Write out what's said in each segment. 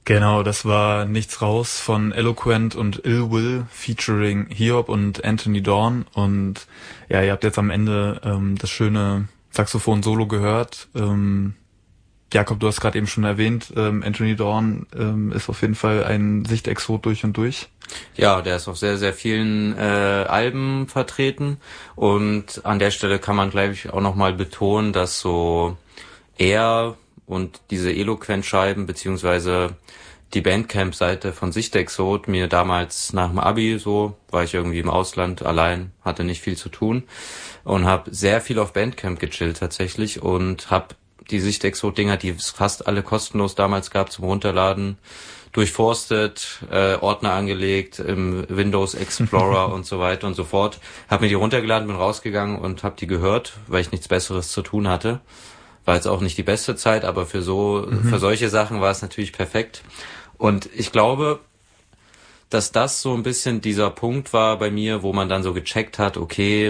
Genau, das war Nichts raus von Eloquent und Ill Will featuring Hiob und Anthony Dorn. Und ja, ihr habt jetzt am Ende das schöne Saxophon-Solo gehört. Jakob, du hast gerade eben schon erwähnt, Anthony Dorn ist auf jeden Fall ein Sichtexot durch und durch. Ja, der ist auf sehr, sehr vielen Alben vertreten. Und an der Stelle kann man, glaube ich, auch nochmal betonen, dass so er und diese Eloquent-Scheiben beziehungsweise die Bandcamp-Seite von Sichtexot mir damals nach dem Abi so, war ich irgendwie im Ausland allein, hatte nicht viel zu tun und habe sehr viel auf Bandcamp gechillt tatsächlich und habe die Sichtexot-Dinger, die es fast alle kostenlos damals gab zum Runterladen, durchforstet, Ordner angelegt im Windows Explorer und so weiter und so fort. Habe mir die runtergeladen, bin rausgegangen und habe die gehört, weil ich nichts Besseres zu tun hatte. War jetzt auch nicht die beste Zeit, aber für solche Sachen war es natürlich perfekt. Und ich glaube, dass das so ein bisschen dieser Punkt war bei mir, wo man dann so gecheckt hat, okay,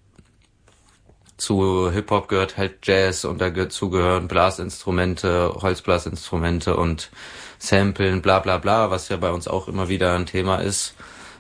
zu Hip-Hop gehört halt Jazz und dazu gehören Blasinstrumente, Holzblasinstrumente und Samplen, bla bla bla, was ja bei uns auch immer wieder ein Thema ist,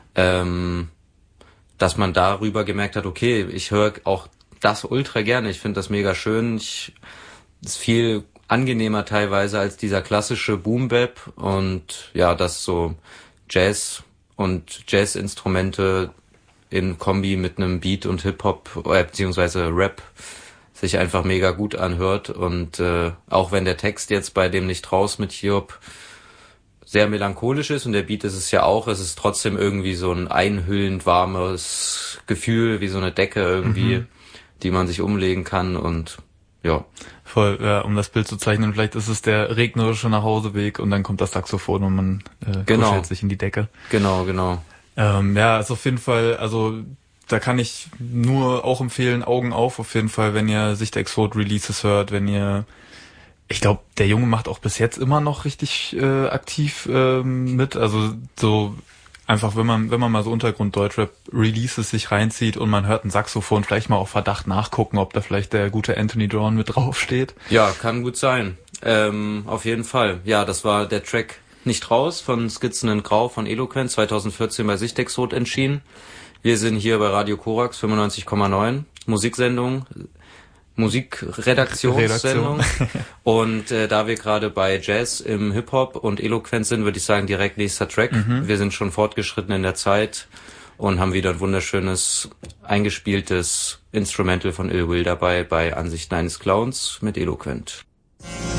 dass man darüber gemerkt hat, okay, ich höre auch das ultra gerne, ich finde das mega schön, ist viel angenehmer teilweise als dieser klassische Boom-Bap und ja, dass so Jazz und Jazz-Instrumente in Kombi mit einem Beat und Hip-Hop beziehungsweise Rap sich einfach mega gut anhört und auch wenn der Text jetzt bei dem Nicht raus mit Hiob sehr melancholisch ist und der Beat ist es ja auch, es ist trotzdem irgendwie so ein einhüllend warmes Gefühl, wie so eine Decke irgendwie, die man sich umlegen kann und ja. Voll, ja, um das Bild zu zeichnen, vielleicht ist es der regnerische Nachhauseweg und dann kommt das Saxophon und man kuschelt sich in die Decke. Genau. Ja, ist auf jeden Fall, also da kann ich nur auch empfehlen, Augen auf jeden Fall, wenn ihr Sichtexot Releases hört, ich glaube, der Junge macht auch bis jetzt immer noch richtig aktiv mit, also so einfach, wenn man mal so Untergrund-Deutschrap-Releases sich reinzieht und man hört ein Saxophon, vielleicht mal auf Verdacht nachgucken, ob da vielleicht der gute Anthony Dorn mit draufsteht. Ja, kann gut sein. Auf jeden Fall. Ja, das war der Track Nicht raus von Skizzen in Grau von Eloquent, 2014 bei Sichtexot erschienen. Wir sind hier bei Radio Korax 95,9, Musikredaktionssendung. Und da wir gerade bei Jazz im Hip-Hop und Eloquent sind, würde ich sagen, direkt nächster Track. Wir sind schon fortgeschritten in der Zeit und haben wieder ein wunderschönes, eingespieltes Instrumental von Ill Will dabei bei Ansichten eines Clowns mit Eloquent.